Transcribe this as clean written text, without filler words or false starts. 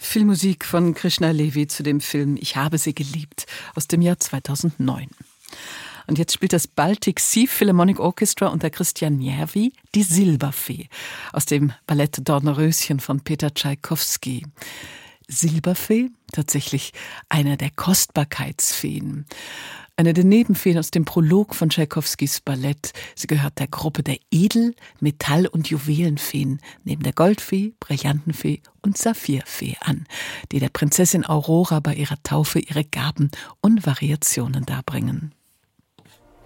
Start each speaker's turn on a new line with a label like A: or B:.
A: Filmmusik von Krishna Levi zu dem Film Ich habe sie geliebt aus dem Jahr 2009. Und jetzt spielt das Baltic Sea Philharmonic Orchestra unter Christian Järvi die Silberfee aus dem Ballett Dornröschen von Peter Tschaikowski. Silberfee, tatsächlich eine der Kostbarkeitsfeen. Eine der Nebenfeen aus dem Prolog von Tschaikowskis Ballett. Sie gehört der Gruppe der Edel-, Metall- und Juwelenfeen neben der Goldfee, Brillantenfee und Saphirfee an, die der Prinzessin Aurora bei ihrer Taufe ihre Gaben und Variationen darbringen.